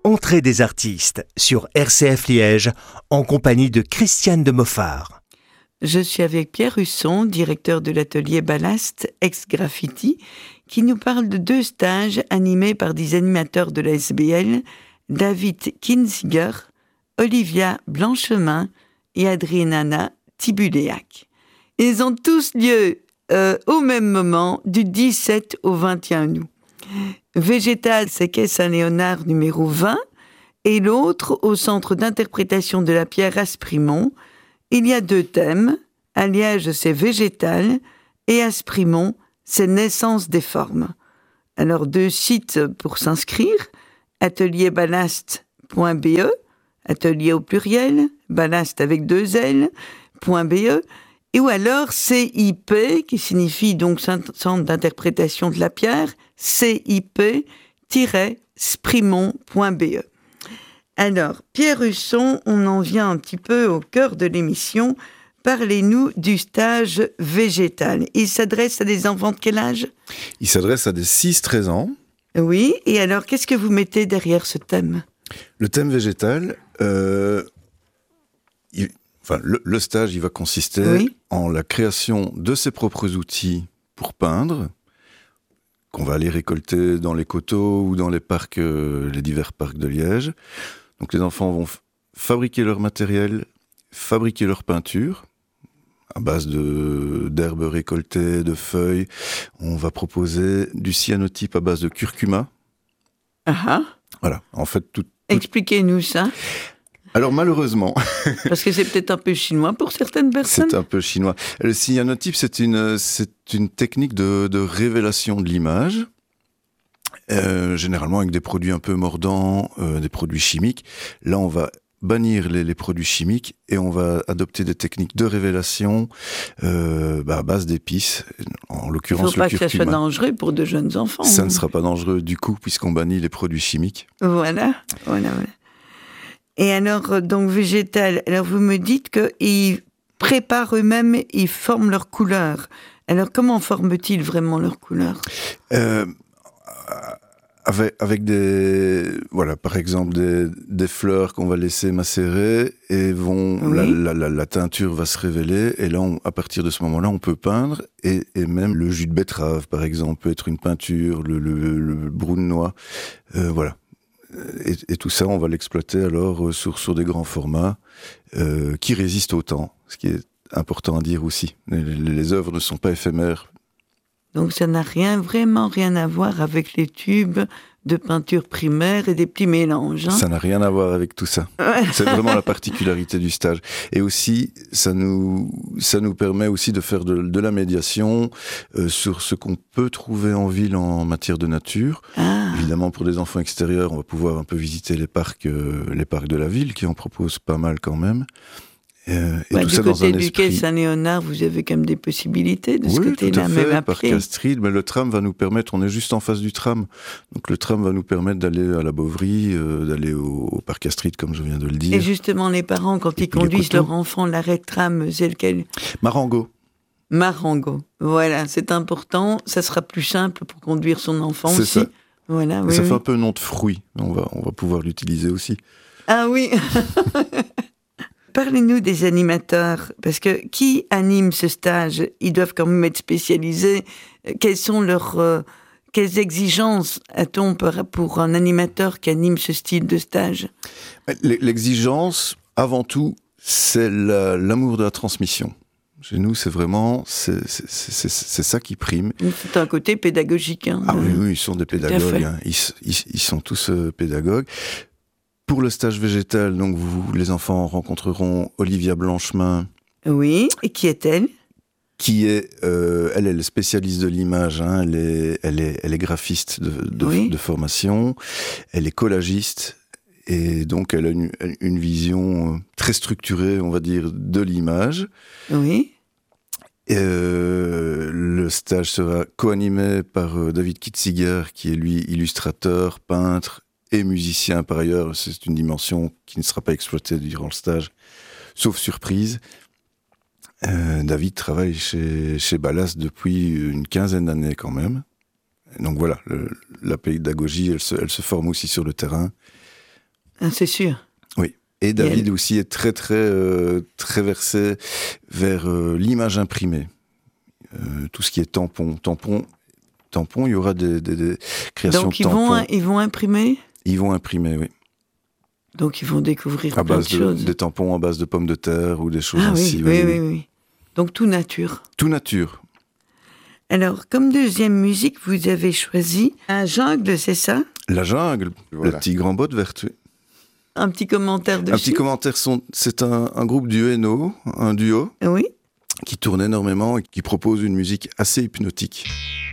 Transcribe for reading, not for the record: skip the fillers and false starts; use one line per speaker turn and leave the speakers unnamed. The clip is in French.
Entrée des artistes sur RCF Liège en compagnie de Christiane de Moffard.
Je suis avec Pierre Husson, directeur de l'atelier Ballast ex-graffiti, qui nous parle de 2 stages animés par des animateurs de la SBL, David Kinziger, Olivia Blanchemin et Adriana Tibuléac. Ils ont tous lieu au même moment, du 17 au 21 août. Végétal, c'est quai Saint-Léonard numéro 20, et l'autre au centre d'interprétation de la pierre Asprimont. Il y a 2 thèmes. À Liège, c'est végétal, et Asprimont, c'est naissance des formes. Alors, 2 sites pour s'inscrire: atelierballast.be, atelier au pluriel, ballast avec 2 L.be, et ou alors CIP, qui signifie donc Centre d'interprétation de la pierre, CIP-sprimont.be. Alors, Pierre Husson, on en vient un petit peu au cœur de l'émission. Parlez-nous du stage végétal. Il s'adresse à des enfants de quel âge ?
Il s'adresse à des 6-13 ans.
Oui, et alors, qu'est-ce que vous mettez derrière ce thème ?
Le thème végétal, le stage, il va consister en la création de ses propres outils pour peindre, qu'on va aller récolter dans les coteaux ou dans les parcs, les divers parcs de Liège. Donc les enfants vont fabriquer leur matériel, fabriquer leur peinture à base d'herbes récoltées, de feuilles. On va proposer du cyanotype à base de curcuma. Voilà, en fait tout.
Expliquez-nous ça.
Alors malheureusement...
Parce que c'est peut-être un peu chinois pour certaines personnes.
C'est un peu chinois. Le cyanotype, c'est une technique de révélation de l'image, généralement avec des produits un peu mordants, des produits chimiques. Là, on va bannir les produits chimiques et on va adopter des techniques de révélation à base d'épices, en l'occurrence le curcuma. Il ne faut pas que ça soit
dangereux pour de jeunes enfants.
Ça ne sera pas dangereux du coup, puisqu'on bannit les produits chimiques.
Voilà. Et alors, donc végétal, alors vous me dites qu'ils préparent eux-mêmes, ils forment leurs couleurs. Alors comment forment-ils vraiment leurs couleurs ?
Avec par exemple des fleurs qu'on va laisser macérer et la teinture va se révéler, et là à partir de ce moment-là on peut peindre, et même le jus de betterave par exemple peut être une peinture, le brou de noix, voilà. Et tout ça, on va l'exploiter alors sur des grands formats qui résistent au temps, ce qui est important à dire aussi. Les œuvres ne sont pas éphémères.
Donc ça n'a vraiment rien à voir avec les tubes de peinture primaire et des petits mélanges.
Ça n'a rien à voir avec tout ça. C'est vraiment la particularité du stage. Et aussi, ça nous permet aussi de faire de la médiation sur ce qu'on peut trouver en ville en matière de nature. Évidemment, pour des enfants extérieurs, on va pouvoir un peu visiter les parcs de la ville, qui en proposent pas mal quand même. Et tout ça dans un esprit. Du côté
du quai Saint-Léonard, vous avez quand même des possibilités de ce côté-là,
tout à fait,
même à
parc
pied.
Astrid, mais le tram va nous permettre, on est juste en face du tram, donc le tram va nous permettre d'aller à la Beauvry, d'aller au parc Astrid, comme je viens de le dire.
Et justement, les parents, quand ils conduisent leur enfant, l'arrêt de tram, c'est lequel ?
Marengo,
voilà, c'est important, ça sera plus simple pour conduire son enfant aussi.
C'est ça.
Voilà,
ça fait un peu nom de fruit, on va pouvoir l'utiliser aussi.
Ah oui. Parlez-nous des animateurs, parce que qui anime ce stage ? Ils doivent quand même être spécialisés. Quelles exigences a-t-on pour un animateur qui anime ce style de stage ?
L'exigence, avant tout, c'est l'amour de la transmission. Chez nous, c'est vraiment c'est ça qui prime.
C'est un côté pédagogique.
Ah oui, ils sont des pédagogues. Ils sont tous pédagogues. Pour le stage végétal, donc les enfants rencontreront Olivia Blanchemin.
Oui, et qui est-elle ?
Qui est, elle est spécialiste de l'image, hein, elle est graphiste de formation, elle est collagiste, et donc elle a une vision très structurée, on va dire, de l'image.
Oui.
Le stage sera co-animé par David Kinziger, qui est lui illustrateur, peintre et musicien par ailleurs. C'est une dimension qui ne sera pas exploitée durant le stage, sauf surprise. David travaille chez Ballast depuis une 15aine d'années quand même. Donc voilà, la pédagogie, elle se forme aussi sur le terrain.
Ah, c'est sûr.
Oui. Et David aussi est très versé vers l'image imprimée. Tout ce qui est tampon, il y aura des créations de tampons.
Donc ils vont imprimer ?
Ils vont imprimer, oui.
Donc ils vont découvrir plein de choses.
Des tampons à base de pommes de terre ou des choses ainsi.
Oui. Donc tout nature.
Tout nature.
Alors, comme deuxième musique, vous avez choisi un jungle, c'est ça ?
La jungle, voilà. Le tigre en botte verte, oui.
Un petit commentaire dessus.
Un petit commentaire, c'est un groupe du Hainaut, un duo,
oui,
qui tourne énormément et qui propose une musique assez hypnotique.